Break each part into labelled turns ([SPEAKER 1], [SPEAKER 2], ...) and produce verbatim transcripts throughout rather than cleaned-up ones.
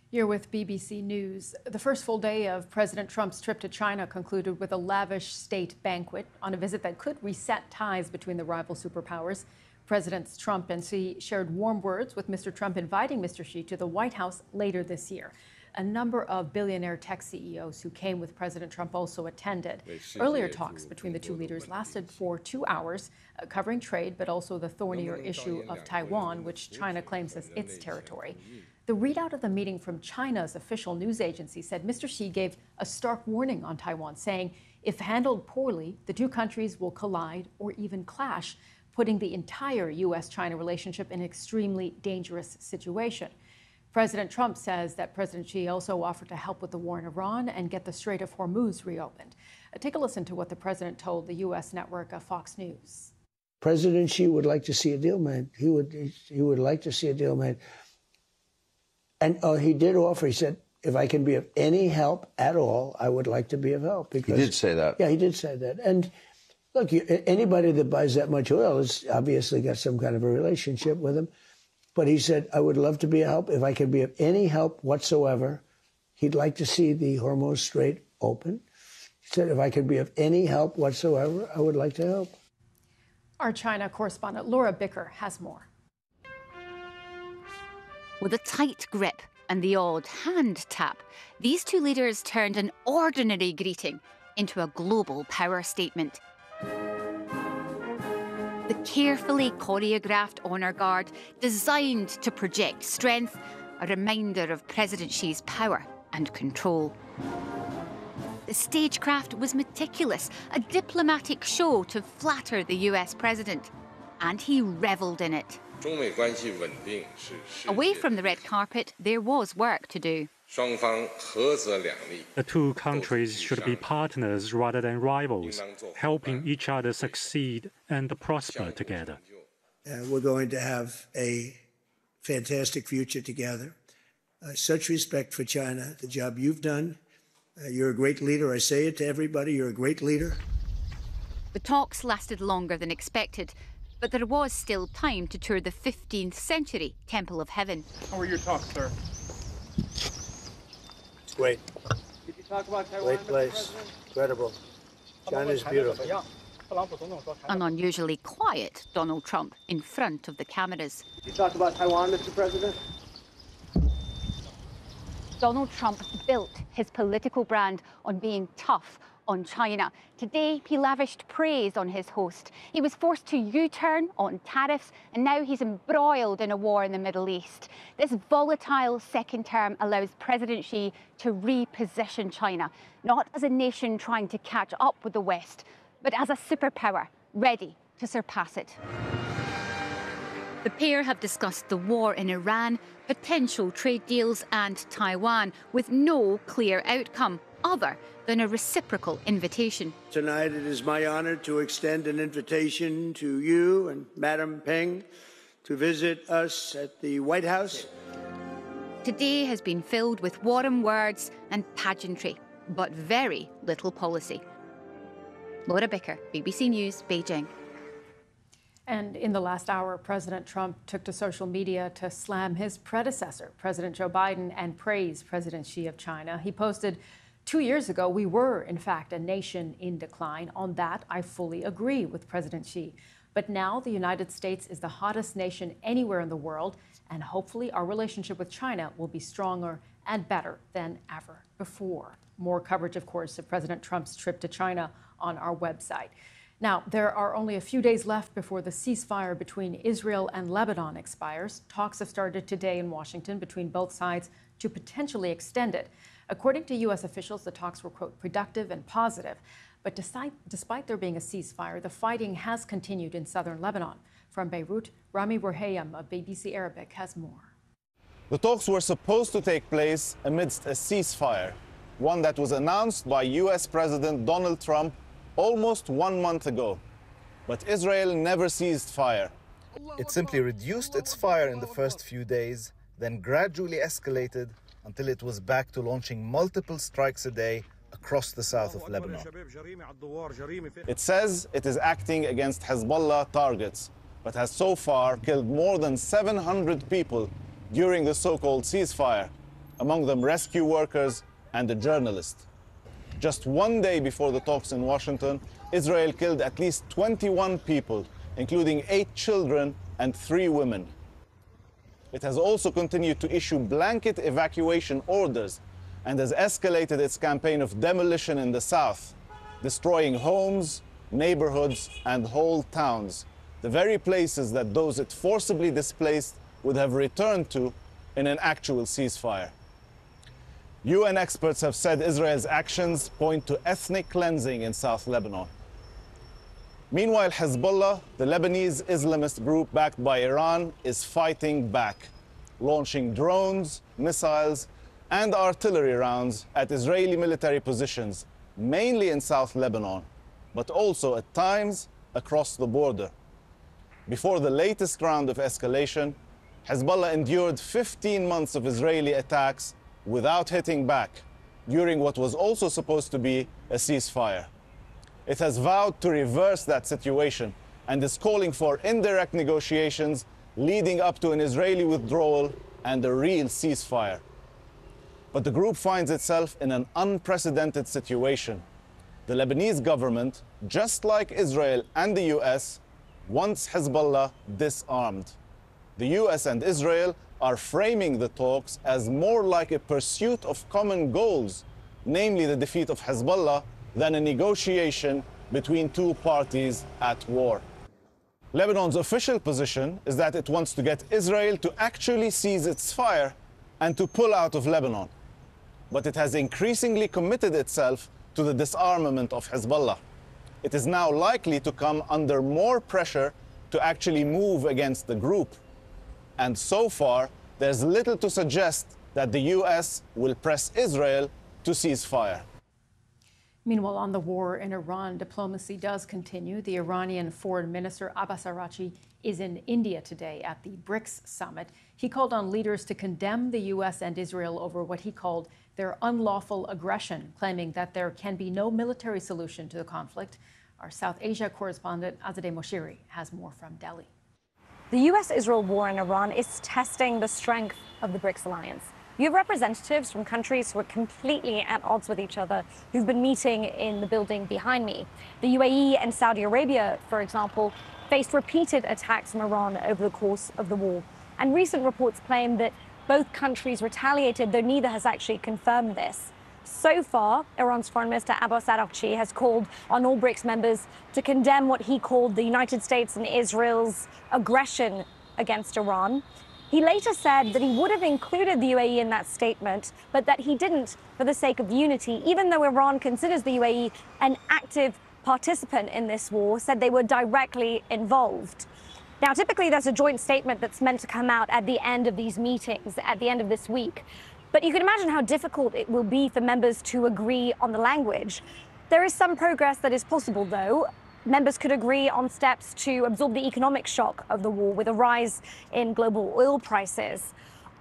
[SPEAKER 1] You're with B B C News. The first full day of President Trump's trip to China concluded with a lavish state banquet on a visit that could reset ties between the rival superpowers. Presidents Trump and Xi shared warm words, with Mister Trump inviting Mister Xi to the White House later this year. A number of billionaire tech C E Os who came with President Trump also attended. Earlier talks between the two leaders lasted for two hours, uh, covering trade, but also the thornier issue of Taiwan, which China claims as its territory. The readout of the meeting from China's official news agency said Mister Xi gave a stark warning on Taiwan, saying if handled poorly, the two countries will collide or even clash, putting the entire U S China relationship in an extremely dangerous situation. President Trump says that President Xi also offered to help with the war in Iran and get the Strait of Hormuz reopened. Uh, take a listen to what the president told the U S network of Fox News.
[SPEAKER 2] President Xi would like to see a deal made. He would, he would like to see a deal made. And uh, he did offer, he said, if I can be of any help at all, I would like to be of help.
[SPEAKER 3] Because, he did say that.
[SPEAKER 2] Yeah, he did say that. And look, you, anybody that buys that much oil has obviously got some kind of a relationship with him. But he said, I would love to be a help. If I can be of any help whatsoever, he'd like to see the Hormuz Strait open. He said, if I could be of any help whatsoever, I would like to help.
[SPEAKER 1] Our China correspondent Laura Bicker has more.
[SPEAKER 4] With a tight grip and the odd hand tap, these two leaders turned an ordinary greeting into a global power statement. The carefully choreographed honour guard, designed to project strength, a reminder of President Xi's power and control. The stagecraft was meticulous, a diplomatic show to flatter the U S president, and he revelled in it. Away from the red carpet, there was work to do.
[SPEAKER 5] The two countries should be partners rather than rivals, helping each other succeed and prosper together.
[SPEAKER 2] Uh, we're going to have a fantastic future together. Uh, such respect for China, the job you've done. Uh, you're a great leader. I say it to everybody, you're a great leader.
[SPEAKER 4] The talks lasted longer than expected, but there was still time to tour the fifteenth century Temple of Heaven.
[SPEAKER 6] How were your talks, sir?
[SPEAKER 2] It's great.
[SPEAKER 6] Did you talk about Taiwan?
[SPEAKER 2] Great place. Incredible. China's beautiful.
[SPEAKER 4] An unusually quiet Donald Trump in front of the cameras.
[SPEAKER 6] Did you talk about Taiwan, Mister President?
[SPEAKER 4] Donald Trump built his political brand on being tough on China. Today, he lavished praise on his host. He was forced to U-turn on tariffs, and now he's embroiled in a war in the Middle East. This volatile second term allows President Xi to reposition China, not as a nation trying to catch up with the West, but as a superpower ready to surpass it. The pair have discussed the war in Iran, potential trade deals, and Taiwan, with no clear outcome other than a reciprocal invitation.
[SPEAKER 2] Tonight it is my honor to extend an invitation to you and Madam Peng to visit us at the White House.
[SPEAKER 4] Today has been filled with warm words and pageantry, but very little policy. Laura Bicker, B B C News, Beijing.
[SPEAKER 1] And in the last hour, President Trump took to social media to slam his predecessor, President Joe Biden, and praise President Xi of China. He posted, two years ago, we were, in fact, a nation in decline. On that, I fully agree with President Xi. But now the United States is the hottest nation anywhere in the world, and hopefully our relationship with China will be stronger and better than ever before. More coverage, of course, of President Trump's trip to China on our website. Now, there are only a few days left before the ceasefire between Israel and Lebanon expires. Talks have started today in Washington between both sides to potentially extend it. According to U S officials, the talks were, quote, productive and positive. But despite, despite there being a ceasefire, the fighting has continued in southern Lebanon. From Beirut, Rami Rouhayem of B B C Arabic has more.
[SPEAKER 7] The talks were supposed to take place amidst a ceasefire, one that was announced by U S President Donald Trump almost one month ago. But Israel never ceased fire.
[SPEAKER 8] It simply reduced its fire in the first few days, then gradually escalated until it was back to launching multiple strikes a day across the south of Lebanon.
[SPEAKER 7] It says it is acting against Hezbollah targets, but has so far killed more than seven hundred people during the so-called ceasefire. among them rescue workers and a journalist. Just one day before the talks in Washington, Israel killed at least twenty-one people, including eight children and three women. It has also continued to issue blanket evacuation orders and has escalated its campaign of demolition in the south, destroying homes, neighborhoods, and whole towns, the very places that those it forcibly displaced would have returned to in an actual ceasefire. U N experts have said Israel's actions point to ethnic cleansing in South Lebanon. Meanwhile, Hezbollah, the Lebanese Islamist group backed by Iran, is fighting back, launching drones, missiles, and artillery rounds at Israeli military positions, mainly in South Lebanon, but also at times across the border. Before the latest round of escalation, Hezbollah endured fifteen months of Israeli attacks without hitting back, during what was also supposed to be a ceasefire. It has vowed to reverse that situation and is calling for indirect negotiations leading up to an Israeli withdrawal and a real ceasefire. But the group finds itself in an unprecedented situation. The Lebanese government, just like Israel and the U S, wants Hezbollah disarmed. The U S and Israel are framing the talks as more like a pursuit of common goals, namely the defeat of Hezbollah, than a negotiation between two parties at war. Lebanon's official position is that it wants to get Israel to actually cease its fire and to pull out of Lebanon. But it has increasingly committed itself to the disarmament of Hezbollah. It is now likely to come under more pressure to actually move against the group. And so far, there's little to suggest that the U S will press Israel to cease fire.
[SPEAKER 1] Meanwhile, on the war in Iran, diplomacy does continue. The Iranian Foreign Minister Abbas Araghchi is in India today at the BRICS summit. He called on leaders to condemn the U S and Israel over what he called their unlawful aggression, claiming that there can be no military solution to the conflict. Our South Asia correspondent Azadeh Moshiri has more from Delhi.
[SPEAKER 3] The U S-Israel war in Iran is testing the strength of the BRICS alliance. You have representatives from countries who are completely at odds with each other who've been meeting in the building behind me. The U A E and Saudi Arabia, for example, faced repeated attacks from Iran over the course of the war. And recent reports claim that both countries retaliated, though neither has actually confirmed this. So far, Iran's Foreign Minister Abbas Araghchi has called on all BRICS members to condemn what he called the United States and Israel's aggression against Iran. He later said that he would have included the U A E in that statement, but that he didn't for the sake of unity, even though Iran considers the U A E an active participant in this war, said they were directly involved. Now, typically, there's a joint statement that's meant to come out at the end of these meetings, at the end of this week. But you can imagine how difficult it will be for members to agree on the language. There is some progress that is possible, though. Members could agree on steps to absorb the economic shock of the war with a rise in global oil prices.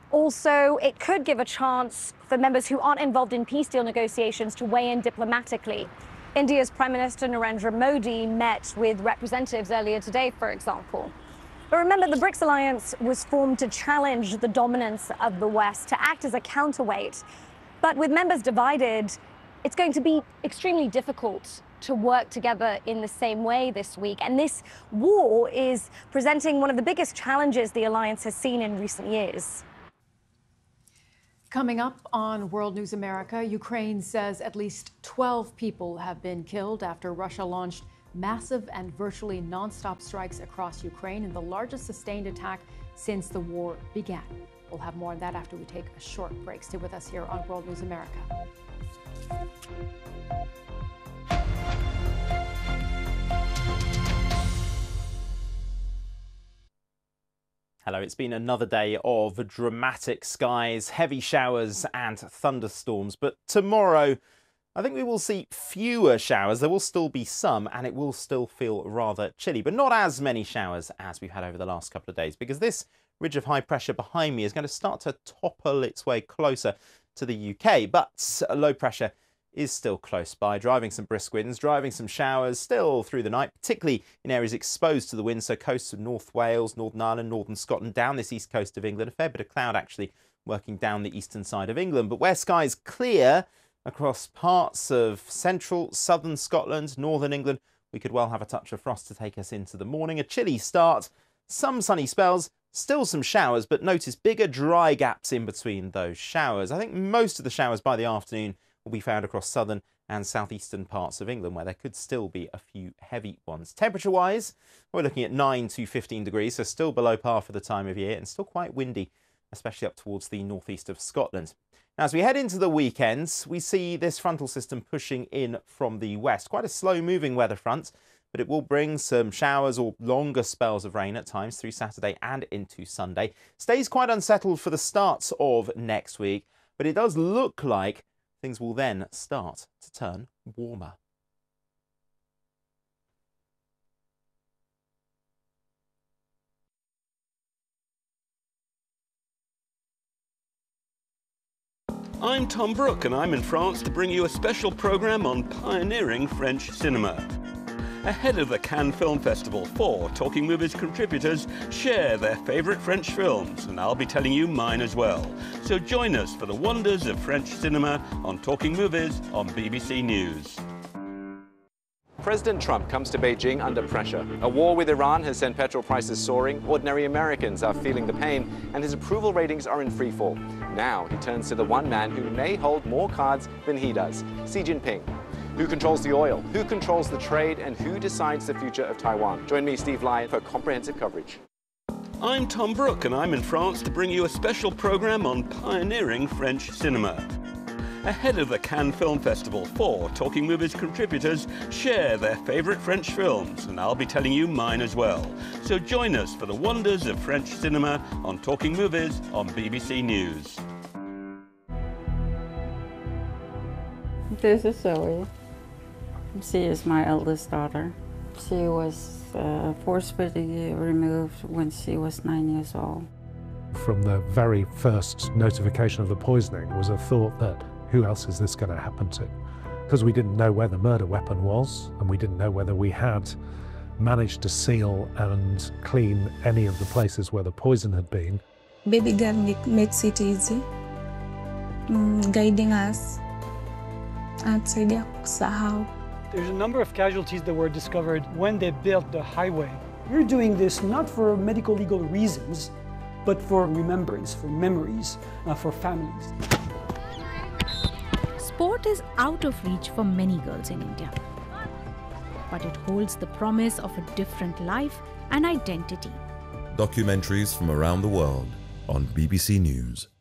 [SPEAKER 3] Also, it could give a chance for members who aren't involved in peace deal negotiations to weigh in diplomatically. India's Prime Minister Narendra Modi met with representatives earlier today, for example. But remember, the BRICS alliance was formed to challenge the dominance of the West, to act as a counterweight. But with members divided, it's going to be extremely difficult to work together in the same way this week. And this war is presenting one of the biggest challenges the alliance has seen in recent years.
[SPEAKER 1] Coming up on World News America, Ukraine says at least twelve people have been killed after Russia launched massive and virtually nonstop strikes across Ukraine in the largest sustained attack since the war began. We'll have more on that after we take a short break. Stay with us here on World News America.
[SPEAKER 9] Hello, it's been another day of dramatic skies, heavy showers and thunderstorms, but tomorrow I think we will see fewer showers. There will still be some and it will still feel rather chilly, but not as many showers as we've had over the last couple of days, because this ridge of high pressure behind me is going to start to topple its way closer to the U K, but low pressure is still close by, driving some brisk winds, driving some showers still through the night, particularly in areas exposed to the wind, so coasts of North Wales, Northern Ireland, Northern Scotland, down this east coast of England, a fair bit of cloud actually working down the eastern side of England. But where skies clear across parts of central, southern Scotland, northern England, we could well have a touch of frost to take us into the morning. A chilly start, some sunny spells, still some showers, but notice bigger dry gaps in between those showers. I think most of the showers by the afternoon will be found across southern and southeastern parts of England, where there could still be a few heavy ones. Temperature-wise, we're looking at nine to fifteen degrees, so still below par for the time of year and still quite windy, especially up towards the northeast of Scotland. Now, as we head into the weekends, we see this frontal system pushing in from the west. Quite a slow-moving weather front, but it will bring some showers or longer spells of rain at times through Saturday and into Sunday. Stays quite unsettled for the start of next week, but it does look like things will then start to turn warmer.
[SPEAKER 10] I'm Tom Brooke and I'm in France to bring you a special programme on pioneering French cinema. Ahead of the Cannes Film Festival, four Talking Movies contributors share their favourite French films, and I'll be telling you mine as well. So join us for the wonders of French cinema on Talking Movies on B B C News.
[SPEAKER 11] President Trump comes to Beijing under pressure. A war with Iran has sent petrol prices soaring, ordinary Americans are feeling the pain, and his approval ratings are in free fall. Now he turns to the one man who may hold more cards than he does, Xi Jinping. Who controls the oil? Who controls the trade? And who decides the future of Taiwan? Join me, Steve Lyon, for comprehensive coverage.
[SPEAKER 10] I'm Tom Brooke and I'm in France to bring you a special programme on pioneering French cinema. Ahead of the Cannes Film Festival, four Talking Movies contributors share their favourite French films, and I'll be telling you mine as well. So join us for the wonders of French cinema on Talking Movies on B B C News.
[SPEAKER 12] This is Zoe. She is my eldest daughter. She was uh, forcibly removed when she was nine years old.
[SPEAKER 13] From the very first notification of the poisoning was a thought that who else is this going to happen to? Because we didn't know where the murder weapon was, and we didn't know whether we had managed to seal and clean any of the places where the poison had been.
[SPEAKER 14] Baby girl makes it easy, mm, guiding us outside kusahau.
[SPEAKER 15] There's a number of casualties that were discovered when they built the highway. We're doing this not for medical legal reasons, but for remembrance, for memories, uh, for families.
[SPEAKER 16] Sport is out of reach for many girls in India, but it holds the promise of a different life and identity.
[SPEAKER 17] Documentaries from around the world on B B C News.